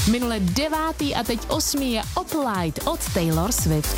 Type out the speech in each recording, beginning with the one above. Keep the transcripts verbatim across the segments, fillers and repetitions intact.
Minule devátý a teď osmý je Opalite od Taylor Swift.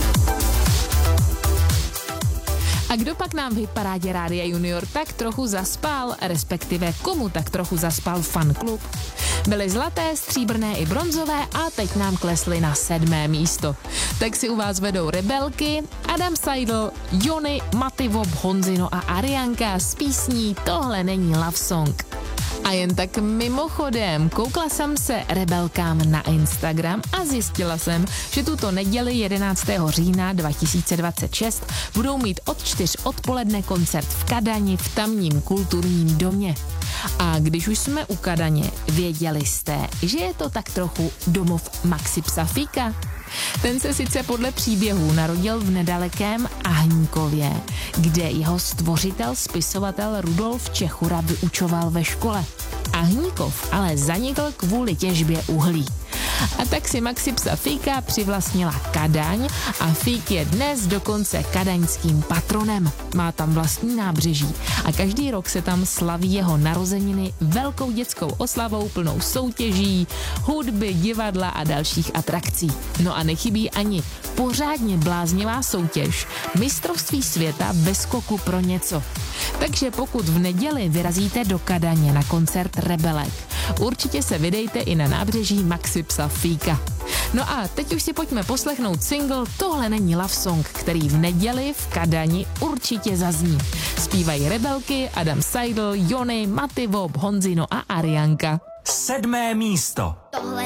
A kdo pak nám v hitparádě Rádia Junior tak trochu zaspal, respektive komu tak trochu zaspal fanklub? Byly zlaté, stříbrné i bronzové a teď nám klesly na sedmé místo. Tak si u vás vedou Rebelky, Adam Seidl, Jony, Matti Wob, Honzino a Arianka s písní Tohle není love song. A jen tak mimochodem, koukla jsem se Rebelkám na Instagram a zjistila jsem, že tuto neděli jedenáctého října dva tisíce dvacet šest budou mít od čtyř odpoledne koncert v Kadani v tamním kulturním domě. A když už jsme u Kadaně, věděli jste, že je to tak trochu domov Maxi Psafíka? Ten se sice podle příběhů narodil v nedalekém Ahníkově, kde jeho stvořitel, spisovatel Rudolf Čechura vyučoval ve škole. Ahníkov ale zanikl kvůli těžbě uhlí. A tak si Maxi Psafíka přivlastnila Kadaň a Fík je dnes dokonce kadaňským patronem. Má tam vlastní nábřeží a každý rok se tam slaví jeho narozeniny velkou dětskou oslavou plnou soutěží, hudby, divadla a dalších atrakcí. No a nechybí ani pořádně bláznivá soutěž mistrovství světa bez skoku pro něco. Takže pokud v neděli vyrazíte do Kadaně na koncert Rebelek, určitě se vydejte i na nábřeží Maxi Psafíka. No a teď už si pojďme poslechnout single Tohle není love song, který v neděli v Kadani určitě zazní. Zpívají Rebelky, Adam Seidl, Jony, Matti Wob, Honzino a Arianka. Sedmé místo. Tohle